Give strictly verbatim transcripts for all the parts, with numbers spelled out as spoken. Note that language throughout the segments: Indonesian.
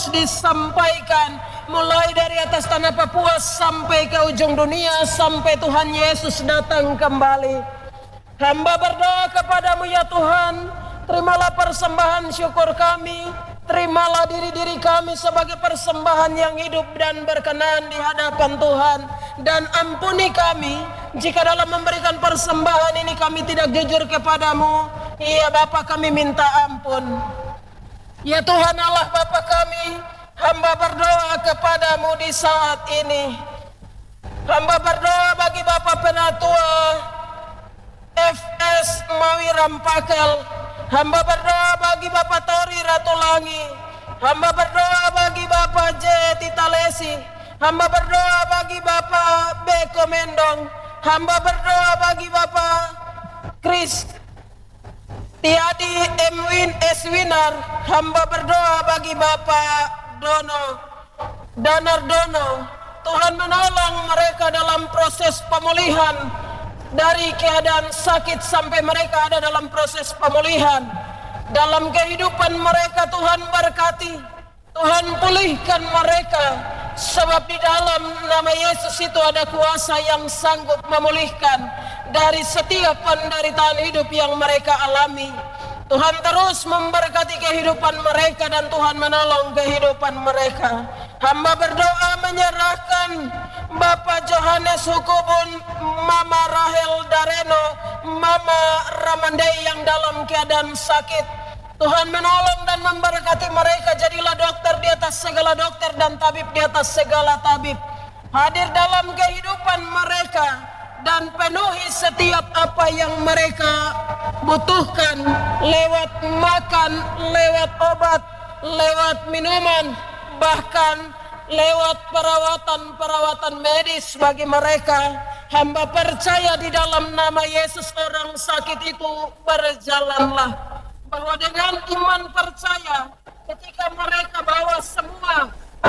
terus disampaikan mulai dari atas tanah Papua sampai ke ujung dunia, sampai Tuhan Yesus datang kembali. Hamba berdoa kepadamu ya Tuhan, terimalah persembahan syukur kami, terimalah diri-diri kami sebagai persembahan yang hidup dan berkenan di hadapan Tuhan. Dan ampuni kami jika dalam memberikan persembahan ini kami tidak jujur kepadamu. Ya Bapa, kami minta ampun. Ya Tuhan Allah Bapa kami, hamba berdoa kepadamu di saat ini. Hamba berdoa bagi Bapak Penatua F S Mawi Rampakel. Hamba berdoa bagi Bapak Tori Ratulangi. Hamba berdoa bagi Bapak J Titalesi. Hamba berdoa bagi Bapak B Komendong. Hamba berdoa bagi Bapak Kris Tiadi Emwin Eswinar. Hamba berdoa bagi Bapak Dono Danar Dono. Tuhan menolong mereka dalam proses pemulihan dari keadaan sakit sampai mereka ada dalam proses pemulihan. Dalam kehidupan mereka Tuhan berkati, Tuhan pulihkan mereka, sebab di dalam nama Yesus itu ada kuasa yang sanggup memulihkan dari setiap penderitaan hidup yang mereka alami. Tuhan terus memberkati kehidupan mereka dan Tuhan menolong kehidupan mereka. Hamba berdoa menyerahkan Bapak Johannes Hukubun, Mama Rahel Dareno, Mama Ramandai yang dalam keadaan sakit. Tuhan menolong dan memberkati mereka. Jadilah dokter di atas segala dokter dan tabib di atas segala tabib. Hadir dalam kehidupan mereka dan penuhi setiap apa yang mereka butuhkan lewat makan, lewat obat, lewat minuman, bahkan lewat perawatan-perawatan medis bagi mereka. Hamba percaya di dalam nama Yesus orang sakit itu berjalanlah. Bahwa dengan iman percaya ketika mereka bawa semua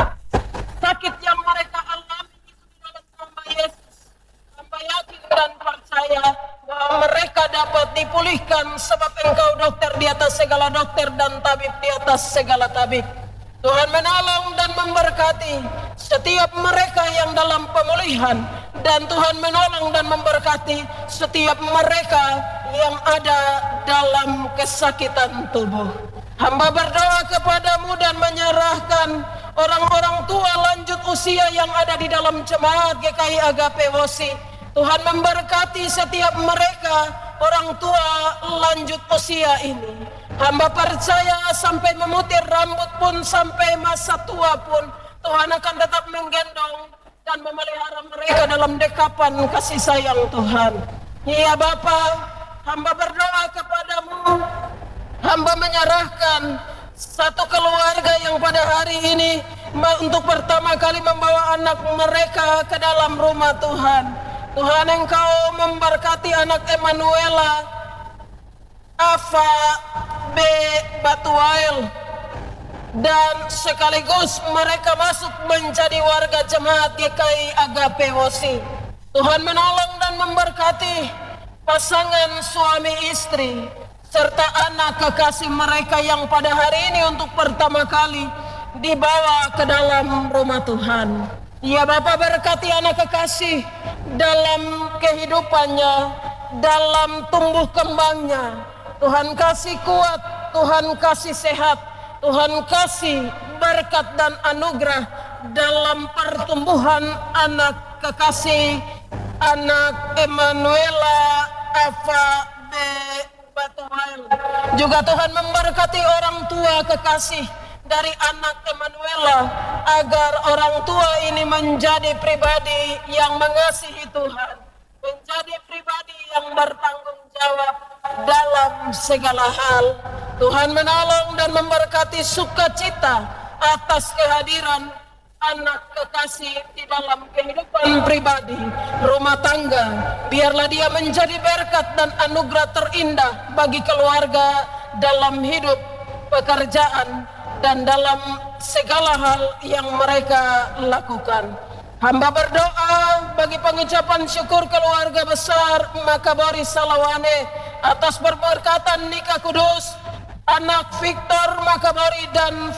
sakit yang mereka alami itu di dalam nama Yesus, hamba yakin dan percaya bahwa mereka dapat dipulihkan sebab Engkau dokter di atas segala dokter dan tabib di atas segala tabib. Tuhan menolong dan memberkati setiap mereka yang dalam pemulihan, dan Tuhan menolong dan memberkati setiap mereka yang ada dalam kesakitan tubuh. Hamba berdoa kepadamu dan menyerahkan orang-orang tua lanjut usia yang ada di dalam jemaat G K I Agape Wosi. Tuhan memberkati setiap mereka orang tua lanjut usia ini. Hamba percaya sampai memutir rambut pun, sampai masa tua pun, Tuhan akan tetap menggendong dan memelihara mereka dalam dekapan kasih sayang Tuhan. Ya Bapa, hamba berdoa kepadamu, hamba menyerahkan satu keluarga yang pada hari ini untuk pertama kali membawa anak mereka ke dalam rumah Tuhan. Tuhan, Engkau memberkati anak Emanuela Ava B Batuail, dan sekaligus mereka masuk menjadi warga jemaat G K I Agape Wosi. Tuhan menolong dan memberkati pasangan suami istri serta anak kekasih mereka yang pada hari ini untuk pertama kali dibawa ke dalam rumah Tuhan. Ya Bapa, berkati anak kekasih dalam kehidupannya, dalam tumbuh kembangnya. Tuhan kasih kuat, Tuhan kasih sehat, Tuhan kasih berkat dan anugerah dalam pertumbuhan anak kekasih, anak Emanuela Ava B Batuhail. Juga Tuhan memberkati orang tua kekasih dari anak Emanuela, agar orang tua ini menjadi pribadi yang mengasihi Tuhan, menjadi pribadi yang bertanggung jawab dalam segala hal. Tuhan menolong dan memberkati sukacita atas kehadiran anak kekasih di dalam kehidupan pribadi, rumah tangga. Biarlah dia menjadi berkat dan anugerah terindah bagi keluarga dalam hidup, pekerjaan, dan dalam segala hal yang mereka lakukan. Hamba berdoa bagi pengucapan syukur keluarga besar Makabori Salawane atas berberkatan nikah kudus anak Victor Makabori dan